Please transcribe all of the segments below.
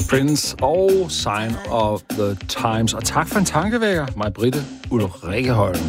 Prince og Sign of the Times. Og tak for en tankevækker, Maj-Britte Ulrike Holm.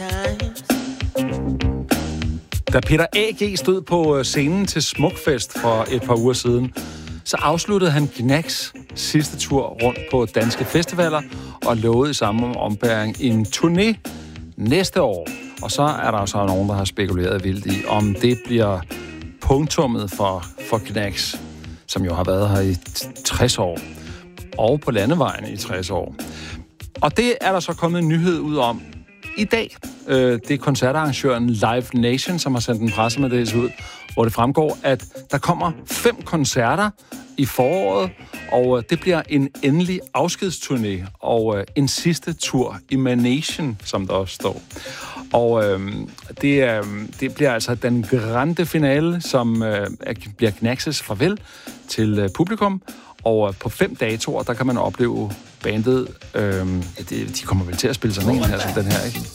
Da Peter A.G. stod på scenen til Smukfest for et par uger siden, så afsluttede han Gnags sidste tur rundt på danske festivaler og lovede i samme ombæring en turné næste år. Og så er der så nogen, der har spekuleret vildt i, om det bliver punktummet for Gnags, som jo har været her i 60 år, og på landevejen i 60 år. Og det er der så kommet en nyhed ud om i dag. Det er koncertarrangøren Live Nation, som har sendt en pressemeddelelse ud, hvor det fremgår, at der kommer 5 koncerter i foråret, og det bliver en endelig afskedsturné og en sidste tur i Manation, som der også står. Og det bliver altså den grande finale, som bliver Gnags' farvel til publikum. Og på 5 datoer, der kan man opleve bandet. De kommer vel til at spille sådan en her, som den her, ikke?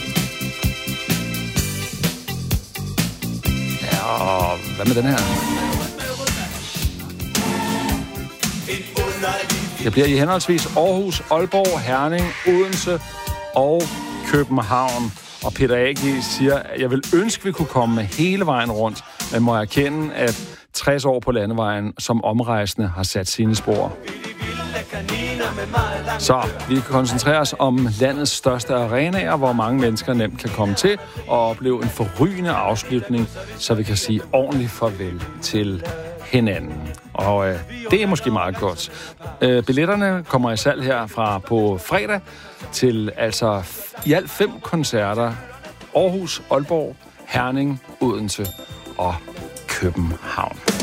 Ja, og hvad med den her? Det bliver i henholdsvis Aarhus, Aalborg, Herning, Odense og København. Og Peter A.G. siger, at jeg vil ønske, at vi kunne komme hele vejen rundt, men må erkende, at 60 år på landevejen som omrejsende har sat sine spor. Så vi kan koncentrere os om landets største arenaer, hvor mange mennesker nemt kan komme til og opleve en forrygende afslutning, så vi kan sige ordentligt farvel til hinanden. Og det er måske meget godt. Billetterne kommer i salg herfra på fredag til altså i alt 5 koncerter. Aarhus, Aalborg, Herning, Odense og København.